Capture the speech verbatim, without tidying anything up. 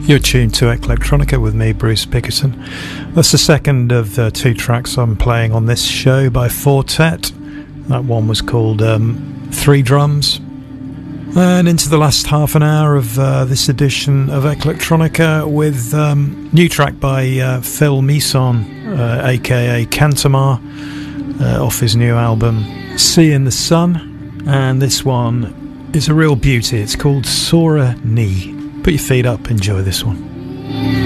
You're tuned to Electronica with me, Bruce Pickerton. That's the second of the two tracks I'm playing on this show by Fortet. That one was called um, Three Drums. And into the last half an hour of uh, this edition of Electronica with um, new track by uh, Phil Mison, uh, aka Kantamar, uh, off his new album Sea in the Sun. And this one is a real beauty. It's called Sora Ni. Put your feet up, enjoy this one.